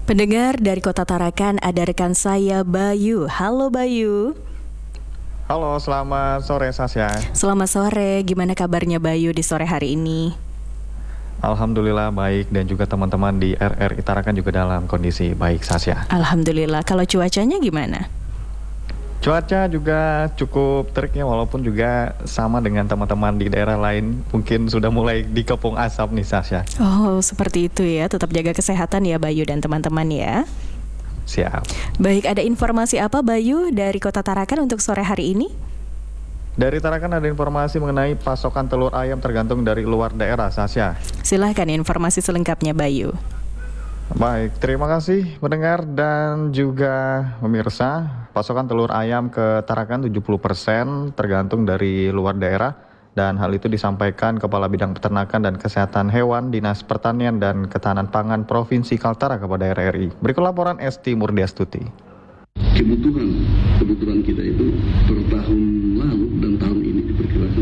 Pendengar dari Kota Tarakan, ada rekan saya Bayu. Halo Bayu. Halo, selamat sore Sasya. Selamat sore, gimana kabarnya Bayu di sore hari ini? Alhamdulillah baik, dan juga teman-teman di RRI Tarakan juga dalam kondisi baik Sasya. Alhamdulillah, kalau cuacanya gimana? Cuaca juga cukup terik ya, walaupun juga sama dengan teman-teman di daerah lain, mungkin sudah mulai dikepung asap nih Sasya. Oh, seperti itu ya, tetap jaga kesehatan ya Bayu dan teman-teman ya. Siap. Baik, ada informasi apa Bayu dari Kota Tarakan untuk sore hari ini? Dari Tarakan ada informasi mengenai pasokan telur ayam tergantung dari luar daerah Sasya. Silahkan informasi selengkapnya Bayu. Baik, terima kasih pendengar dan juga pemirsa. Pasokan telur ayam ke Tarakan 70% tergantung dari luar daerah, dan hal itu disampaikan Kepala Bidang Peternakan dan Kesehatan Hewan Dinas Pertanian dan Ketahanan Pangan Provinsi Kaltara kepada RRI. Berikut laporan Esti Murdiastuti. Kebutuhan kita itu per tahun lalu dan tahun ini diperkirakan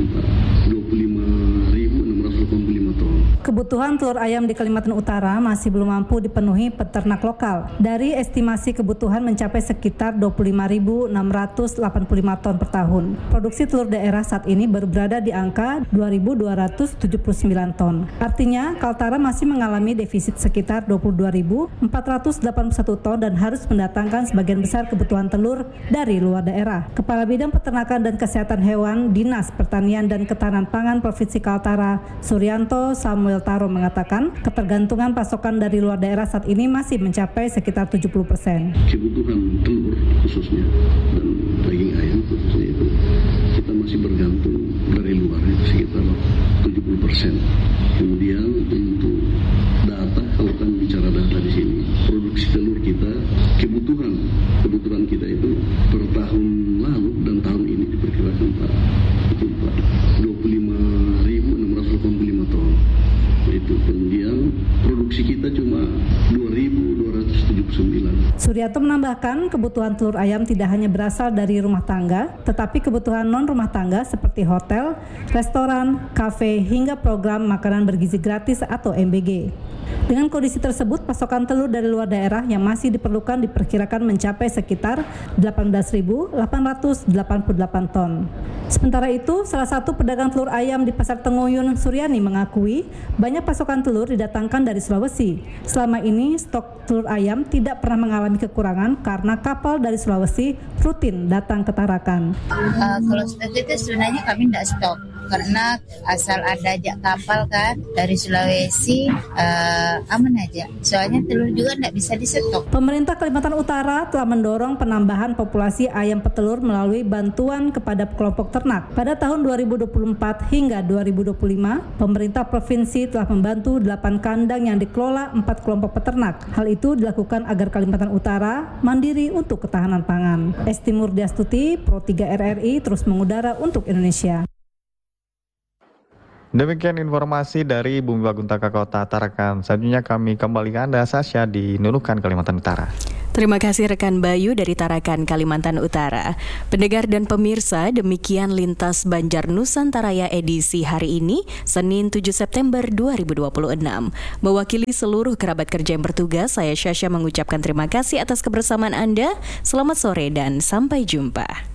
25.685 ton. Kebutuhan telur ayam di Kalimantan Utara masih belum mampu dipenuhi peternak lokal. Dari estimasi kebutuhan mencapai sekitar 25.685 ton per tahun. Produksi telur daerah saat ini baru berada di angka 2.279 ton. Artinya, Kaltara masih mengalami defisit sekitar 22.481 ton dan harus mendatangkan sebagian besar kebutuhan telur dari luar daerah. Kepala Bidang Peternakan dan Kesehatan Hewan Dinas Pertanian dan Ketahanan Pangan Provinsi Kaltara, Suryanto Samuel Taro mengatakan, ketergantungan pasokan dari luar daerah saat ini masih mencapai sekitar 70%. Kebutuhan telur khususnya dan daging ayam khususnya itu kita masih bergantung dari luar itu sekitar 70%. Kemudian untuk data, kalau kan bicara data di sini, produksi telur kita, kebutuhan kita itu per tahun lalu dan tahun ini diperkirakan Pak 25.685 ton. Itu kemudian produksi kita cuma 2.279. Suryanto menambahkan kebutuhan telur ayam tidak hanya berasal dari rumah tangga, tetapi kebutuhan non rumah tangga seperti hotel, restoran, kafe, hingga program makanan bergizi gratis atau MBG. Dengan kondisi tersebut, pasokan telur dari luar daerah yang masih diperlukan diperkirakan mencapai sekitar 18.888 ton. Sementara itu, salah satu pedagang telur ayam di Pasar Tenguyun, Suryani mengakui banyak pasokan telur didatangkan dari Sulawesi. Selama ini, stok telur ayam tidak pernah mengalami kekurangan karena kapal dari Sulawesi rutin datang ke Tarakan. Kalau stok itu sebenarnya kami tidak stok, karena asal ada ajak kapal kan dari Sulawesi, aman aja. Soalnya telur juga tidak bisa disetok. Pemerintah Kalimantan Utara telah mendorong penambahan populasi ayam petelur melalui bantuan kepada kelompok ternak. Pada tahun 2024 hingga 2025, pemerintah provinsi telah membantu 8 kandang yang dikelola 4 kelompok peternak. Hal itu dilakukan agar Kalimantan Utara mandiri untuk ketahanan pangan. Esti Murdiastuti, Pro 3 RRI terus mengudara untuk Indonesia. Demikian informasi dari Bumi Baguntaka Kota Tarakan. Selanjutnya kami kembali ke Anda, Sasya, di Nunukan, Kalimantan Utara. Terima kasih rekan Bayu dari Tarakan, Kalimantan Utara. Pendengar dan pemirsa, demikian Lintas Banjar Nusantaraya edisi hari ini, Senin 7 September 2026. Mewakili seluruh kerabat kerja yang bertugas, saya Syasha mengucapkan terima kasih atas kebersamaan Anda. Selamat sore dan sampai jumpa.